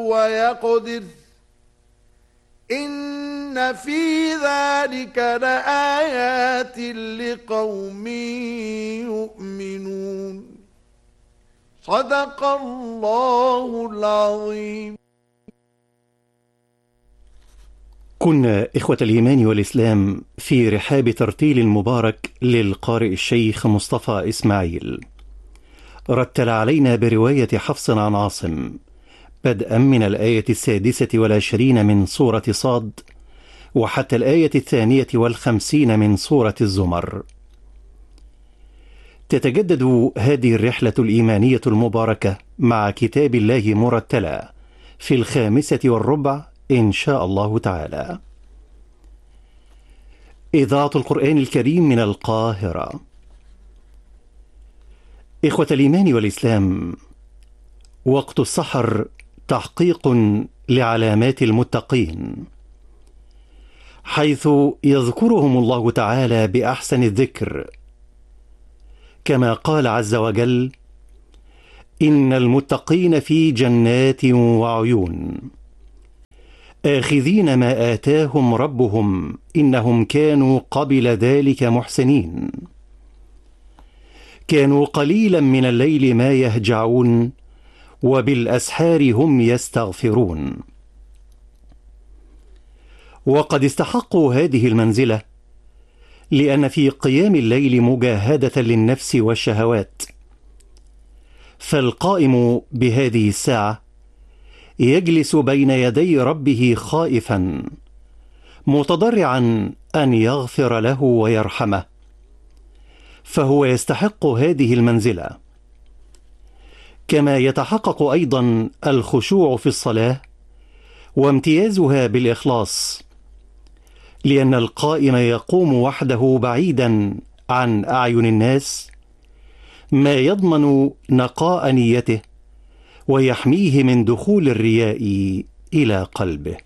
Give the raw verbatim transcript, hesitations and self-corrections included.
ويقدر إن في ذلك لآيات لقوم يؤمنون. صدق الله العظيم. كنا إخوة الإيمان والإسلام في رحاب ترتيل المبارك للقارئ الشيخ مصطفى إسماعيل. رتل علينا برواية حفص عن عاصم بدءا من الآية السادسة والعشرين من سورة صاد وحتى الآية الثانية والخمسين من سورة الزمر. تتجدد هذه الرحلة الإيمانية المباركة مع كتاب الله مرتلا في الخامسة والربع إن شاء الله تعالى. إذاعة القرآن الكريم من القاهرة. إخوة الإيمان والإسلام، وقت السحر تحقيق لعلامات المتقين، حيث يذكرهم الله تعالى بأحسن الذكر، كما قال عز وجل: إن المتقين في جنات وعيون آخذين ما آتاهم ربهم إنهم كانوا قبل ذلك محسنين كانوا قليلا من الليل ما يهجعون وبالأسحار هم يستغفرون. وقد استحقوا هذه المنزلة لأن في قيام الليل مجاهدة للنفس والشهوات، فالقائم بهذه الساعة يجلس بين يدي ربه خائفا متضرعا أن يغفر له ويرحمه، فهو يستحق هذه المنزلة. كما يتحقق أيضا الخشوع في الصلاة وامتيازها بالإخلاص، لأن القائم يقوم وحده بعيدا عن أعين الناس، ما يضمن نقاء نيته ويحميه من دخول الرياء إلى قلبه.